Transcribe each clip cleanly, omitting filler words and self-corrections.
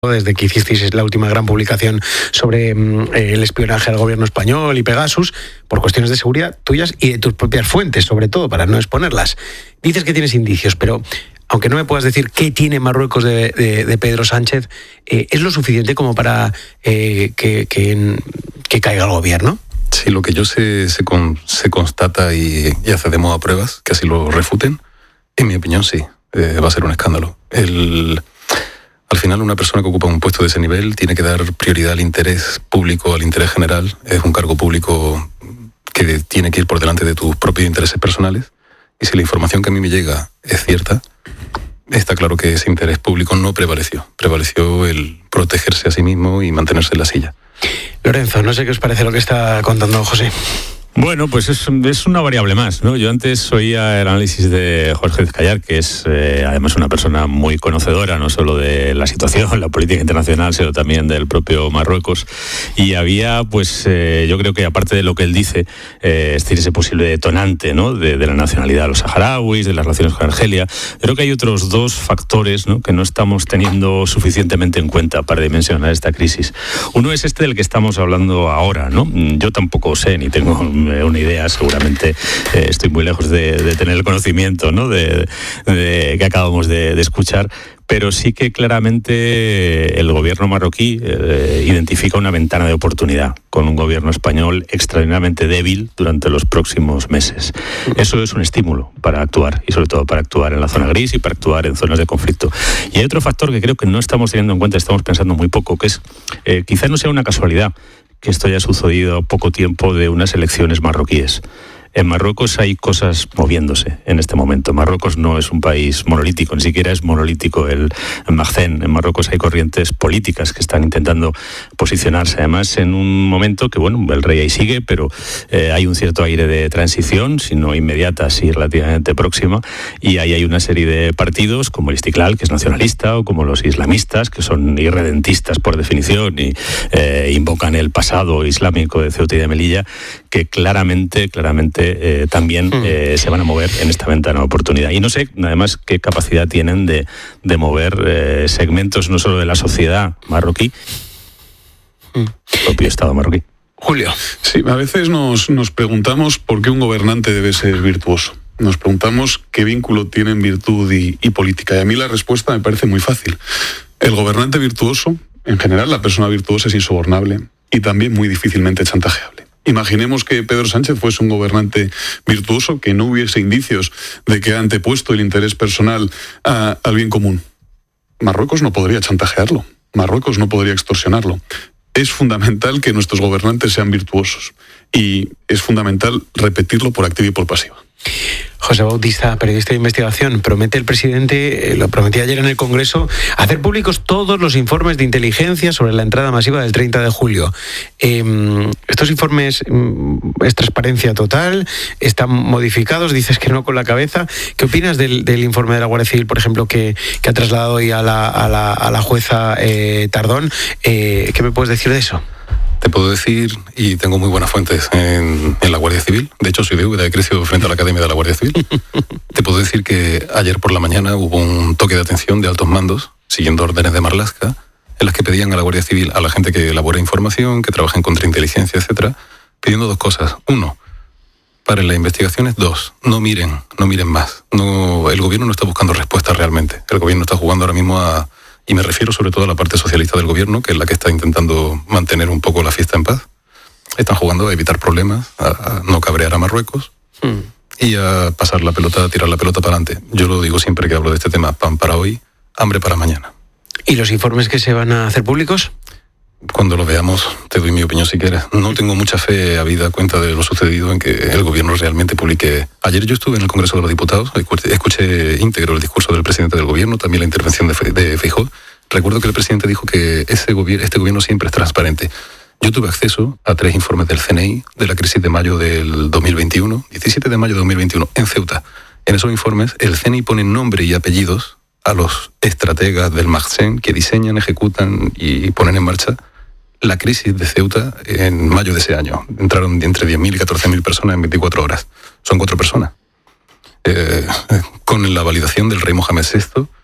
desde que hicisteis la última gran publicación sobre el espionaje al gobierno español y Pegasus, por cuestiones de seguridad tuyas y de tus propias fuentes, sobre todo, para no exponerlas. Dices que tienes indicios, pero aunque no me puedas decir qué tiene Marruecos de Pedro Sánchez, ¿es lo suficiente como para que caiga el gobierno? Sí, lo que yo sé se constata y accedemos a pruebas que así lo refuten. En mi opinión, sí, va a ser un escándalo. Al final, una persona que ocupa un puesto de ese nivel tiene que dar prioridad al interés público, al interés general. Es un cargo público que tiene que ir por delante de tus propios intereses personales. Y si la información que a mí me llega es cierta, está claro que ese interés público no prevaleció. Prevaleció el protegerse a sí mismo y mantenerse en la silla. Lorenzo, no sé qué os parece lo que está contando José. Bueno, pues es una variable más, ¿no? Yo antes oía el análisis de Jorge Ezcayar, que es además una persona muy conocedora, no solo de la situación, la política internacional, sino también del propio Marruecos. Y había, pues, yo creo que aparte de lo que él dice, ese posible detonante, ¿no? De la nacionalidad de los saharauis, de las relaciones con Argelia. Creo que hay otros dos factores, ¿no? Que no estamos teniendo suficientemente en cuenta para dimensionar esta crisis. Uno es este del que estamos hablando ahora, ¿no? Yo tampoco sé ni tengo una idea, seguramente estoy muy lejos de tener el conocimiento, ¿no? de que acabamos de escuchar, pero sí que claramente el gobierno marroquí identifica una ventana de oportunidad con un gobierno español extraordinariamente débil durante los próximos meses. Eso es un estímulo para actuar, y sobre todo para actuar en la zona gris y para actuar en zonas de conflicto. Y hay otro factor que creo que no estamos teniendo en cuenta, estamos pensando muy poco, que es quizás no sea una casualidad que esto haya sucedido a poco tiempo de unas elecciones marroquíes. En Marruecos hay cosas moviéndose en este momento. Marruecos no es un país monolítico, ni siquiera es monolítico el Maghzen. En Marruecos hay corrientes políticas que están intentando posicionarse, además en un momento que, bueno, el rey ahí sigue, pero hay un cierto aire de transición, si no inmediata, sí relativamente próxima, y ahí hay una serie de partidos como el Istiklal, que es nacionalista, o como los islamistas, que son irredentistas por definición y invocan el pasado islámico de Ceuta y de Melilla, que claramente también se van a mover en esta ventana de oportunidad. Y no sé, además, qué capacidad tienen de mover segmentos no solo de la sociedad marroquí, el propio Estado marroquí. Julio. Sí, a veces nos preguntamos por qué un gobernante debe ser virtuoso. Nos preguntamos qué vínculo tienen virtud y política. Y a mí la respuesta me parece muy fácil. El gobernante virtuoso, en general la persona virtuosa es insobornable y también muy difícilmente chantajeable. Imaginemos que Pedro Sánchez fuese un gobernante virtuoso, que no hubiese indicios de que ha antepuesto el interés personal al bien común. Marruecos no podría chantajearlo, Marruecos no podría extorsionarlo. Es fundamental que nuestros gobernantes sean virtuosos y es fundamental repetirlo por activa y por pasiva. José Bautista, periodista de investigación, promete el presidente, lo prometía ayer en el Congreso, hacer públicos todos los informes de inteligencia sobre la entrada masiva del 30 de julio. Estos informes es transparencia total, están modificados, dices que no con la cabeza. ¿Qué opinas del informe de la Guardia Civil, por ejemplo, que ha trasladado hoy a la jueza Tardón? ¿Qué me puedes decir de eso? Te puedo decir, y tengo muy buenas fuentes en la Guardia Civil, de hecho soy de Úbeda, he crecido frente a la Academia de la Guardia Civil. Te puedo decir que ayer por la mañana hubo un toque de atención de altos mandos, siguiendo órdenes de Marlaska, en las que pedían a la Guardia Civil, a la gente que elabora información, que trabaja en contrainteligencia, etcétera, pidiendo dos cosas. Uno, para las investigaciones. Dos, no miren más. El gobierno no está buscando respuestas realmente. El gobierno está jugando ahora mismo y me refiero sobre todo a la parte socialista del gobierno, que es la que está intentando mantener un poco la fiesta en paz. Están jugando a evitar problemas, a no cabrear a Marruecos y a pasar la pelota, a tirar la pelota para adelante. Yo lo digo siempre que hablo de este tema: pan para hoy, hambre para mañana. ¿Y los informes que se van a hacer públicos? Cuando lo veamos, te doy mi opinión si quieres. No tengo mucha fe, habida cuenta de lo sucedido, en que el gobierno realmente publique. Ayer yo estuve en el Congreso de los Diputados, escuché íntegro el discurso del presidente del gobierno, también la intervención de Feijóo. Recuerdo que el presidente dijo que este gobierno siempre es transparente. Yo tuve acceso a 3 informes del CNI de la crisis de mayo del 2021, 17 de mayo de 2021, en Ceuta. En esos informes, el CNI pone nombre y apellidos a los estrategas del Maghzen que diseñan, ejecutan y ponen en marcha la crisis de Ceuta en mayo de ese año. Entraron entre 10.000 y 14.000 personas en 24 horas. Son 4 personas. Con la validación del rey Mohamed VI,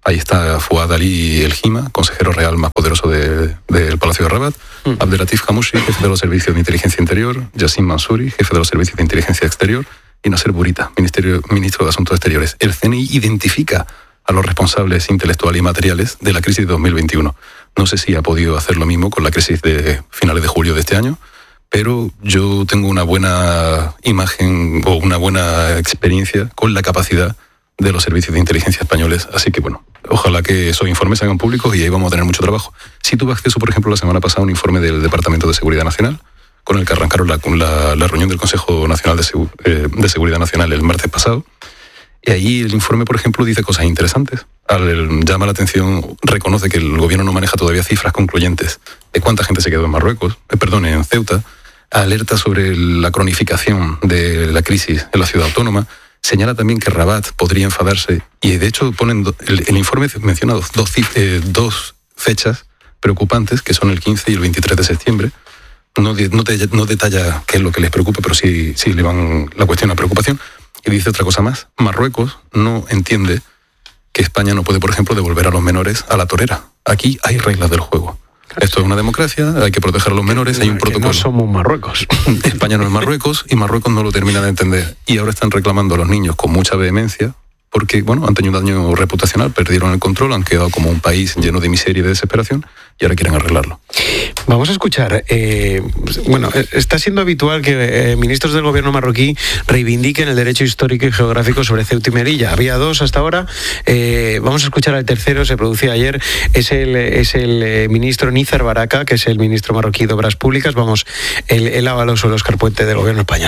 Ahí está Fouad Ali El Hima, consejero real más poderoso del Palacio de Rabat, Abdelatif Hamouchi, jefe de los servicios de inteligencia interior, Yassin Mansouri, jefe de los servicios de inteligencia exterior, y Nasser Bourita, ministro de Asuntos Exteriores. El CNI identifica a los responsables intelectuales y materiales de la crisis de 2021. No sé si ha podido hacer lo mismo con la crisis de finales de julio de este año, pero yo tengo una buena imagen o una buena experiencia con la capacidad de los servicios de inteligencia españoles. Así que, bueno, ojalá que esos informes se hagan públicos y ahí vamos a tener mucho trabajo. Sí tuve acceso, por ejemplo, la semana pasada a un informe del Departamento de Seguridad Nacional, con el que arrancaron la reunión del Consejo Nacional de Seguridad Nacional el martes pasado. Y ahí el informe, por ejemplo, dice cosas interesantes. Llama la atención, reconoce que el gobierno no maneja todavía cifras concluyentes de cuánta gente se quedó en Ceuta, alerta sobre la cronificación de la crisis en la ciudad autónoma, señala también que Rabat podría enfadarse, y de hecho el informe menciona dos fechas preocupantes, que son el 15 y el 23 de septiembre. No detalla qué es lo que les preocupa, pero sí le van la cuestión a preocupación. Y dice otra cosa más. Marruecos no entiende que España no puede, por ejemplo, devolver a los menores a la torera. Aquí hay reglas del juego. Esto es una democracia, hay que proteger a los menores, hay un protocolo. No somos Marruecos. España no es Marruecos y Marruecos no lo termina de entender. Y ahora están reclamando a los niños con mucha vehemencia porque, bueno, han tenido un daño reputacional, perdieron el control, han quedado como un país lleno de miseria y de desesperación y ahora quieren arreglarlo. Vamos a escuchar. Está siendo habitual que ministros del gobierno marroquí reivindiquen el derecho histórico y geográfico sobre Ceuta y Melilla. Había dos hasta ahora. Vamos a escuchar al tercero, se producía ayer. Es el ministro Nízar Baraka, que es el ministro marroquí de Obras Públicas. Vamos, el Ábalos o el Óscar Puente del gobierno español.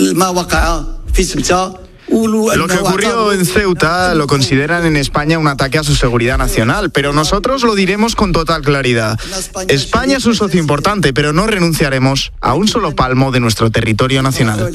Lo que ocurrió en Ceuta lo consideran en España un ataque a su seguridad nacional, pero nosotros lo diremos con total claridad. España es un socio importante, pero no renunciaremos a un solo palmo de nuestro territorio nacional.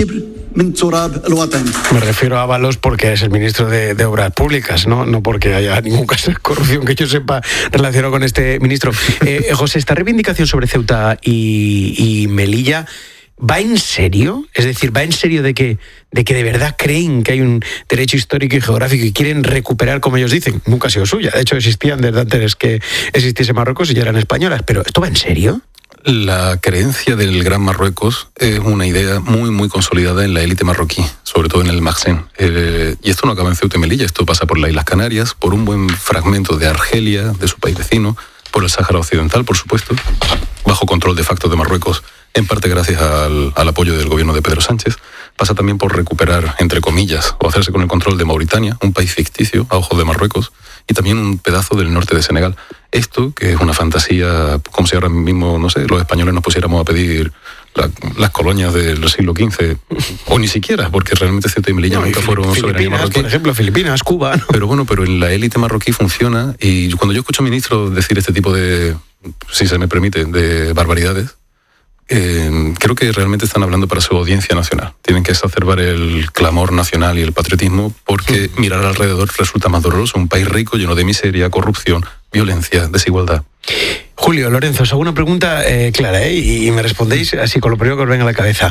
Me refiero a Ábalos porque es el ministro de Obras Públicas, no porque haya ningún caso de corrupción que yo sepa relacionado con este ministro. José, esta reivindicación sobre Ceuta y Melilla, ¿va en serio? Es decir, ¿va en serio de que de verdad creen que hay un derecho histórico y geográfico y quieren recuperar, como ellos dicen? Nunca ha sido suya. De hecho, existían desde antes que existiese Marruecos y ya eran españolas. ¿Pero esto va en serio? La creencia del Gran Marruecos es una idea muy, muy consolidada en la élite marroquí, sobre todo en el Maghsen. Y esto no acaba en Ceuta y Melilla, esto pasa por las Islas Canarias, por un buen fragmento de Argelia, de su país vecino, por el Sáhara Occidental, por supuesto, bajo control de facto de Marruecos, en parte gracias al apoyo del gobierno de Pedro Sánchez. Pasa también por recuperar, entre comillas, o hacerse con el control de Mauritania, un país ficticio a ojos de Marruecos, y también un pedazo del norte de Senegal. Esto, que es una fantasía, como si ahora mismo, no sé, los españoles nos pusiéramos a pedir las colonias del siglo XV, o ni siquiera, porque realmente Ceuta y Melilla nunca fueron soberanía marroquí. Por ejemplo, Filipinas, Cuba, ¿no? Pero en la élite marroquí funciona, y cuando yo escucho a ministros decir este tipo de, si se me permite, de barbaridades, creo que realmente están hablando para su audiencia nacional. Tienen que exacerbar el clamor nacional y el patriotismo porque mirar alrededor resulta más doloroso. Un país rico, lleno de miseria, corrupción, violencia, desigualdad. Julio, Lorenzo, os hago una pregunta clara, y me respondéis así con lo primero que os venga a la cabeza.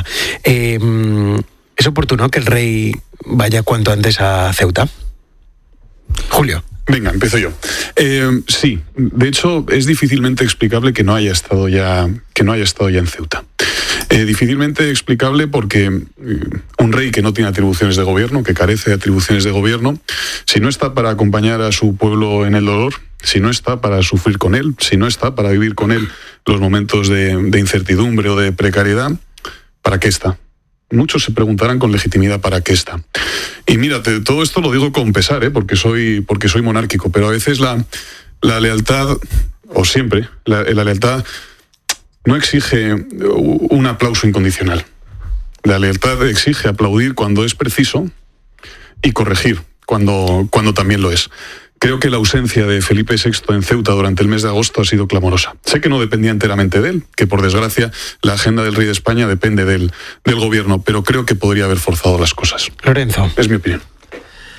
¿Es oportuno que el rey vaya cuanto antes a Ceuta? Julio. Venga, empiezo yo. Sí, de hecho es difícilmente explicable que no haya estado ya en Ceuta. Difícilmente explicable porque un rey que no tiene atribuciones de gobierno, que carece de atribuciones de gobierno, si no está para acompañar a su pueblo en el dolor, si no está para sufrir con él, si no está para vivir con él los momentos de incertidumbre o de precariedad, ¿para qué está? Muchos se preguntarán con legitimidad para qué está. Y mírate, todo esto lo digo con pesar, porque soy monárquico, pero a veces la lealtad, o siempre, la lealtad no exige un aplauso incondicional. La lealtad exige aplaudir cuando es preciso y corregir cuando también lo es. Creo que la ausencia de Felipe VI en Ceuta durante el mes de agosto ha sido clamorosa. Sé que no dependía enteramente de él, que por desgracia la agenda del rey de España depende del gobierno, pero creo que podría haber forzado las cosas. Lorenzo. Es mi opinión.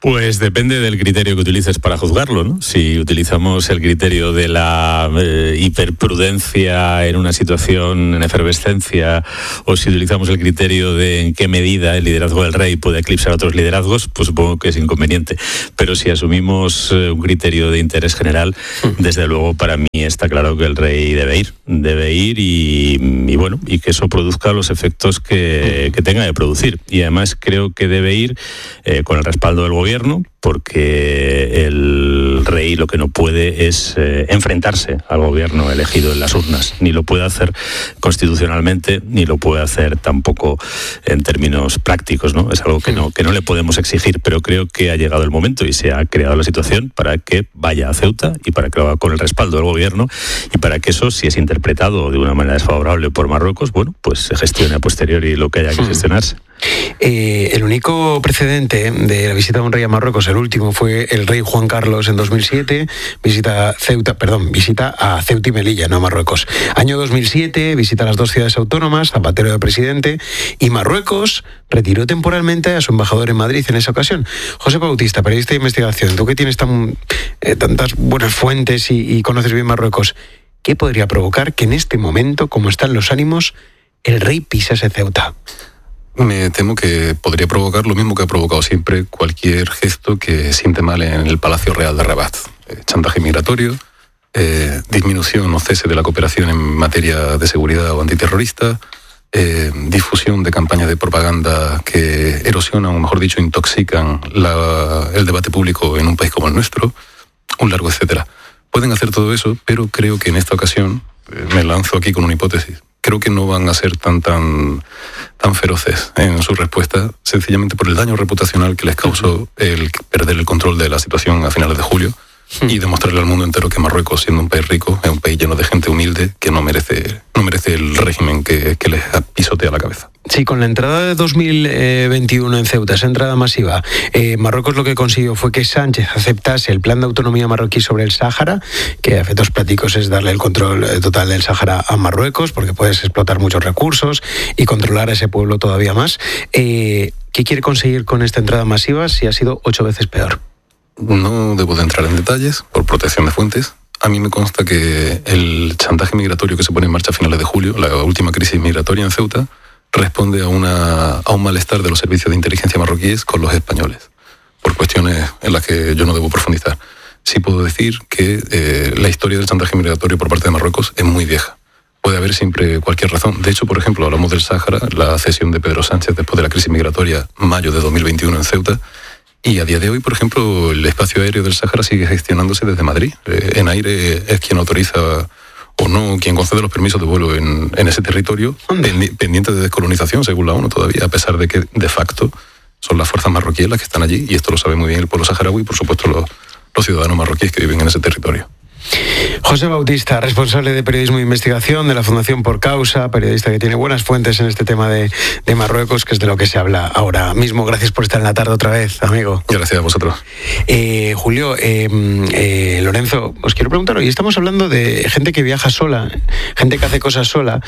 Pues depende del criterio que utilices para juzgarlo, ¿no? Si utilizamos el criterio de la hiperprudencia en una situación en efervescencia, o si utilizamos el criterio de en qué medida el liderazgo del rey puede eclipsar a otros liderazgos, pues supongo que es inconveniente. Pero si asumimos un criterio de interés general, desde luego para mí está claro que el rey debe ir y bueno, y que eso produzca los efectos que tenga de producir. Y además creo que debe ir con el respaldo del gobierno, porque el rey lo que no puede es enfrentarse al gobierno elegido en las urnas, ni lo puede hacer constitucionalmente, ni lo puede hacer tampoco en términos prácticos, ¿no? Es algo que no le podemos exigir, pero creo que ha llegado el momento y se ha creado la situación para que vaya a Ceuta y para que lo haga con el respaldo del gobierno, y para que eso, si es interpretado de una manera desfavorable por Marruecos, bueno, pues se gestione a posteriori lo que haya que gestionarse. El único precedente de la visita de un rey a Marruecos, el último, fue el rey Juan Carlos en 2007, visita a Ceuta y Melilla, no a Marruecos. Año 2007, visita a las dos ciudades autónomas, Zapatero de presidente, y Marruecos retiró temporalmente a su embajador en Madrid en esa ocasión. José Bautista, periodista de investigación, tú que tienes tantas buenas fuentes y conoces bien Marruecos, ¿qué podría provocar que en este momento, como están los ánimos, el rey pisase Ceuta? Me temo que podría provocar lo mismo que ha provocado siempre cualquier gesto que siente mal en el Palacio Real de Rabat. Chantaje migratorio, disminución o cese de la cooperación en materia de seguridad o antiterrorista, difusión de campañas de propaganda que erosionan, o mejor dicho, intoxican el debate público en un país como el nuestro, un largo etcétera. Pueden hacer todo eso, pero creo que en esta ocasión, me lanzo aquí con una hipótesis, creo que no van a ser tan feroces en su respuesta, sencillamente por el daño reputacional que les causó el perder el control de la situación a finales de julio y demostrarle al mundo entero que Marruecos, siendo un país rico, es un país lleno de gente humilde que no merece el régimen que les pisotea la cabeza. Sí, con la entrada de 2021 en Ceuta, esa entrada masiva, Marruecos lo que consiguió fue que Sánchez aceptase el plan de autonomía marroquí sobre el Sáhara, que a efectos prácticos es darle el control total del Sáhara a Marruecos, porque puedes explotar muchos recursos y controlar a ese pueblo todavía más. ¿Qué quiere conseguir con esta entrada masiva si ha sido 8 veces peor? No debo de entrar en detalles, por protección de fuentes. A mí me consta que el chantaje migratorio que se pone en marcha a finales de julio, la última crisis migratoria en Ceuta, responde a un malestar de los servicios de inteligencia marroquíes con los españoles, por cuestiones en las que yo no debo profundizar. Sí puedo decir que la historia del chantaje migratorio por parte de Marruecos es muy vieja. Puede haber siempre cualquier razón. De hecho, por ejemplo, hablamos del Sáhara, la cesión de Pedro Sánchez después de la crisis migratoria, mayo de 2021 en Ceuta, y a día de hoy, por ejemplo, el espacio aéreo del Sáhara sigue gestionándose desde Madrid. ENAIRE es quien autoriza o no, quien concede los permisos de vuelo en ese territorio, pendiente de descolonización, según la ONU todavía, a pesar de que de facto son las fuerzas marroquíes las que están allí, y esto lo sabe muy bien el pueblo saharaui y, por supuesto, los ciudadanos marroquíes que viven en ese territorio. José Bautista, responsable de periodismo e investigación de la Fundación Por Causa, periodista que tiene buenas fuentes en este tema de Marruecos, que es de lo que se habla ahora mismo. Gracias por estar en la tarde otra vez, amigo. Gracias a vosotros. Julio, Lorenzo, os quiero preguntar, hoy estamos hablando de gente que viaja sola, gente que hace cosas sola.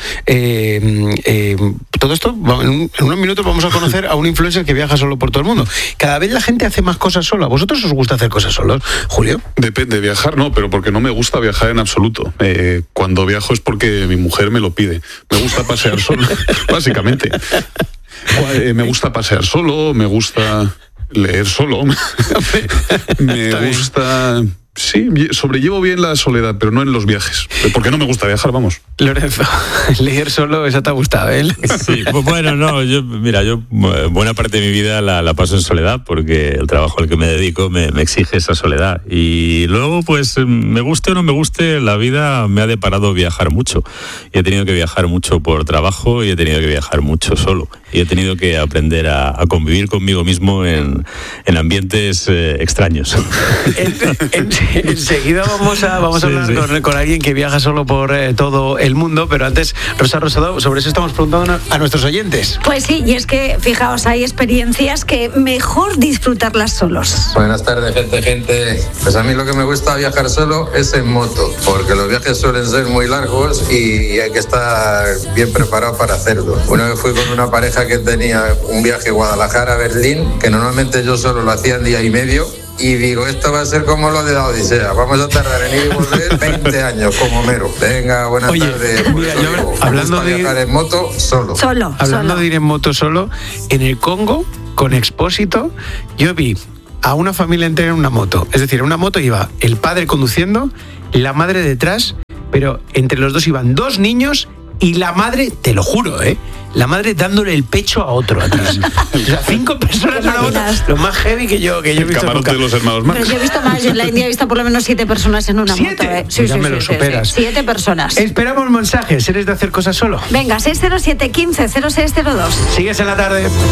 Todo esto, en unos minutos vamos a conocer a un influencer que viaja solo por todo el mundo. Cada vez la gente hace más cosas sola. ¿Vosotros os gusta hacer cosas solos, Julio? Depende, viajar no, pero porque no me gusta viajar en absoluto. Cuando viajo es porque mi mujer me lo pide. Me gusta pasear solo, básicamente. Me gusta pasear solo, me gusta leer solo, me gusta... Sí, sobrellevo bien la soledad, pero no en los viajes. Porque no me gusta viajar, vamos. Lorenzo, leer solo, esa te ha gustado, ¿eh? Sí, bueno, no, yo buena parte de mi vida la paso en soledad, porque el trabajo al que me dedico me exige esa soledad. Y luego, pues, me guste o no me guste, la vida me ha deparado viajar mucho. Y he tenido que viajar mucho por trabajo y he tenido que viajar mucho solo. Y he tenido que aprender a convivir conmigo mismo en ambientes extraños. Enseguida vamos a hablar con alguien que viaja solo por todo el mundo, pero antes, Rosa Rosado, sobre eso estamos preguntando a nuestros oyentes. Pues sí, y es que, fijaos, hay experiencias que mejor disfrutarlas solos. Buenas tardes, gente. Pues a mí lo que me gusta viajar solo es en moto, porque los viajes suelen ser muy largos y hay que estar bien preparado para hacerlo. Una vez fui con una pareja hija que tenía un viaje Guadalajara-Berlín, que normalmente yo solo lo hacía en día y medio, y digo, esto va a ser como lo de la Odisea, vamos a tardar en ir y volver 20 años como Homero. Venga, buenas tardes. Mira, hablando de viajar en moto solo. Hablando de ir en moto solo, en el Congo, con Expósito, yo vi a una familia entera en una moto. Es decir, en una moto iba el padre conduciendo, la madre detrás, pero entre los dos iban 2 niños y la madre, te lo juro, la madre dándole el pecho a otro atrás. O sea, 5 personas en una moto. Lo más heavy que yo he visto nunca. De los hermanos Marx. Pero yo he visto más, en la India he visto por lo menos 7 personas en una moto. Sí, ya me lo superas. 7 personas. Esperamos mensajes. ¿Eres de hacer cosas solo? Venga, 607 15 0602. Sigues en la tarde.